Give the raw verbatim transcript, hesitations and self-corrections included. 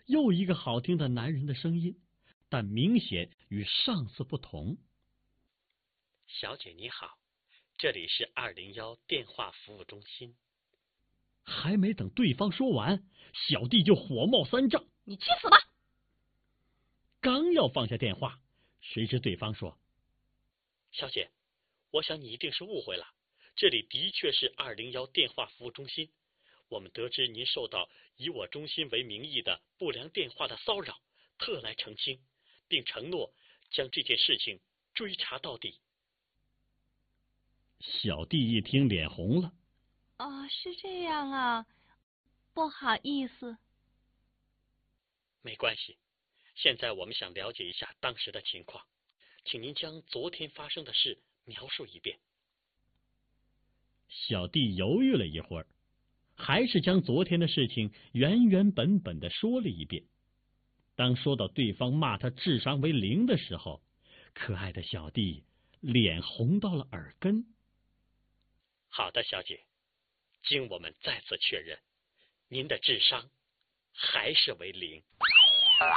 又一个好听的男人的声音，但明显与上次不同。 小姐你好，这里是二零一电话服务中心。 还没等对方说完，小弟就火冒三丈： 你去死吧！ 刚要放下电话，谁知对方说： 小姐，我想你一定是误会了，这里的确是二零一电话服务中心。我们得知您受到以我中心为名义的不良电话的骚扰，特来澄清，并承诺将这件事情追查到底。 小弟一听脸红了。 啊，是这样啊，不好意思。 没关系，现在我们想了解一下当时的情况，请您将昨天发生的事描述一遍。 小弟犹豫了一会儿，还是将昨天的事情原原本本的说了一遍。当说到对方骂他智商为零的时候，可爱的小弟脸红到了耳根。 好的，小姐，经我们再次确认，您的智商还是为零。